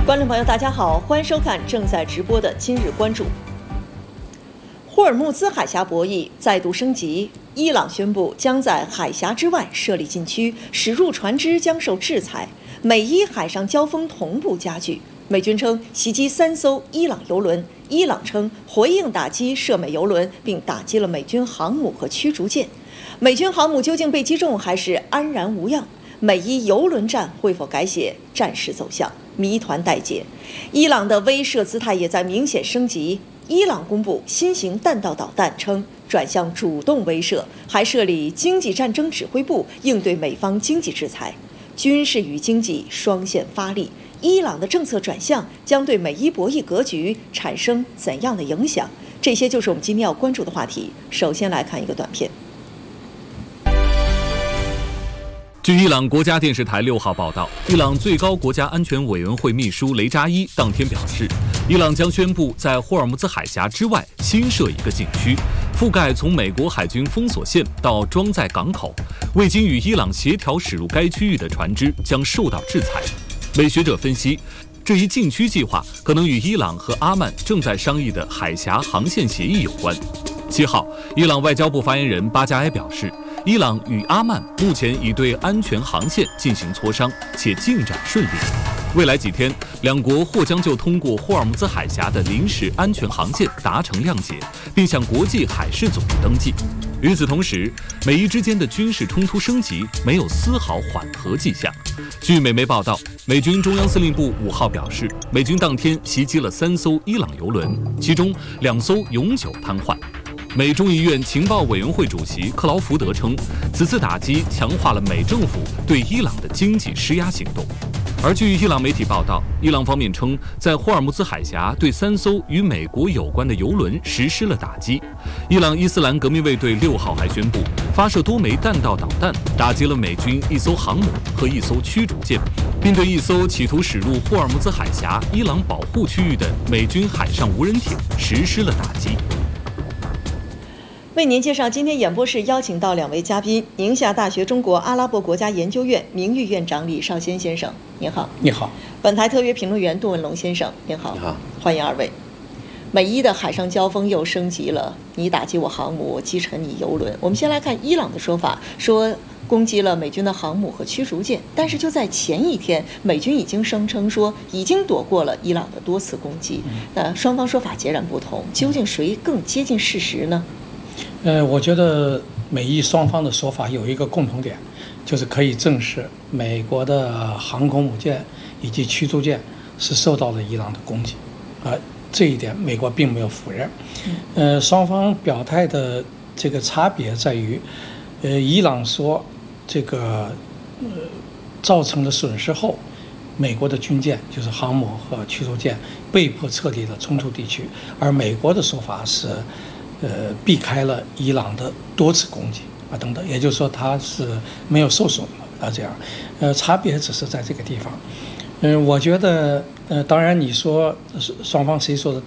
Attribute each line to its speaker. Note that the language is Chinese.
Speaker 1: 观众朋友，大家好，欢迎收看正在直播的今日关注。霍尔木兹海峡博弈再度升级，伊朗宣布将在海峡之外设立禁区，驶入船只将受制裁。美伊海上交锋同步加剧。美军称袭击3艘伊朗油轮，伊朗称回应打击涉美油轮，并打击了美军航母和驱逐舰。美军航母究竟被击中还是安然无恙？美伊油轮战会否改写战事走向？谜团待解。伊朗的威慑姿态也在明显升级。伊朗公布新型弹道导弹，称转向主动威慑，还设立经济战争指挥部应对美方经济制裁。军事与经济双线发力，伊朗的政策转向将对美伊博弈格局产生怎样的影响？这些就是我们今天要关注的话题。首先来看一个短片。
Speaker 2: 据伊朗国家电视台6号报道，伊朗最高国家安全委员会秘书雷扎伊当天表示，伊朗将宣布在霍尔木兹海峡之外新设一个禁区，覆盖从美国海军封锁线到装载港口，未经与伊朗协调驶入该区域的船只将受到制裁。美学者分析，这一禁区计划可能与伊朗和阿曼正在商议的海峡航线协议有关。7号，伊朗外交部发言人巴加埃表示，伊朗与阿曼目前已对安全航线进行磋商，且进展顺利。未来几天，两国或将就通过霍尔木兹海峡的临时安全航线达成谅解，并向国际海事组织登记。与此同时，美伊之间的军事冲突升级没有丝毫缓和迹象。据美媒报道，美军中央司令部5号表示，美军当天袭击了3艘伊朗油轮，其中2艘永久瘫痪。美众议院情报委员会主席克劳福德称，此次打击强化了美政府对伊朗的经济施压行动。而据伊朗媒体报道，伊朗方面称，在霍尔木兹海峡对3艘与美国有关的油轮实施了打击。伊朗伊斯兰革命卫队6号还宣布，发射多枚弹道导弹，打击了美军1艘航母和1艘驱逐舰，并对1艘企图驶入霍尔木兹海峡伊朗保护区域的美军海上无人艇实施了打击。
Speaker 1: 为您介绍今天演播室邀请到2位嘉宾：宁夏大学中国阿拉伯国家研究院名誉院长李少先先生，您好；
Speaker 3: 你好。
Speaker 1: 本台特约评论员杜文龙先生，您好。
Speaker 3: 你好，
Speaker 1: 欢迎2位。美伊的海上交锋又升级了，你打击我航母，我击沉你油轮。我们先来看伊朗的说法，说攻击了美军的航母和驱逐舰，但是就在前一天，美军已经声称说已经躲过了伊朗的多次攻击。那双方说法截然不同，究竟谁更接近事实呢？
Speaker 3: 我觉得美伊双方的说法有一个共同点，就是可以证实美国的航空母舰以及驱逐舰是受到了伊朗的攻击，这一点美国并没有否认。双方表态的这个差别在于，伊朗说这个造成了损失后，美国的军舰就是航母和驱逐舰被迫撤离了冲突地区，而美国的说法是避开了伊朗的多次攻击等等，也就是说它是没有受损的这样，差别只是在这个地方。我觉得当然你说双方谁说的